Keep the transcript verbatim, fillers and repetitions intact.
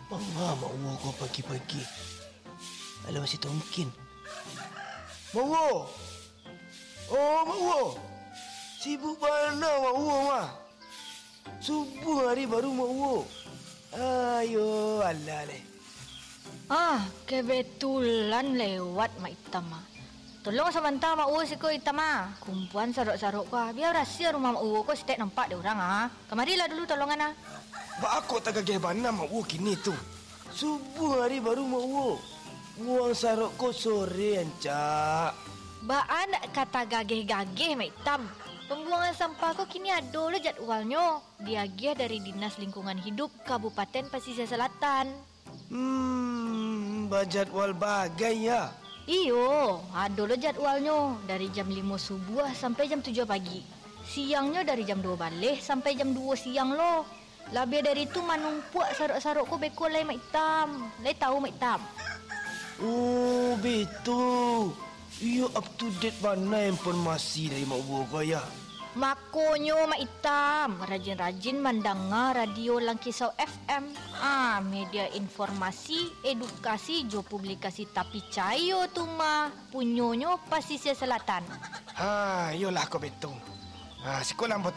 Mengah mak Wo kau pagi-pagi. Alah masih tak mungkin. Mak Wo. Oh mak Wo. Sibuk mana mak Wo mah? Subuh hari baru mak Wo. Ayo alah leh. Ah, kebetulan lewat mak Itam ah. Tolong sebentar mak Wo siko Itam ah. Kumpulan saruk-saruk kau. Biar rahsia rumah mak Wo kau setiap nampak dia orang ah. Kemarilah dulu tolongan ah. Bak aku tak gagah mana mak Wo kini tu. Subuh hari baru mak Wo. Buang saruk kau sore ancak. Baan kata gageh-gageh mak Itam. Pembuangan sampah kau kini ada le jadualnya. Diagih dari Dinas Lingkungan Hidup Kabupaten Pasisir Selatan. Hmm, berjadwal bagai ya. Iyo, ada le jadwalnya dari jam lima subuh sampai jam tujuh pagi. Siangnya dari jam dua balik sampai jam dua siang loh. Lebih dari itu manumpuak saruk-saruk kau bekol lai mak Itam. Lai tahu mak Itam. Oh, betul. Iyo up to date mana informasi dari mak Wo kau ya. Makonyo mak Itam, rajin-rajin mendengar radio Langkisau F M. Ah, media informasi, edukasi, jo publikasi tapi cayo tu mah. Punyonyo Pasisir Selatan. Ha, yolah kau betul. Ha, sekolah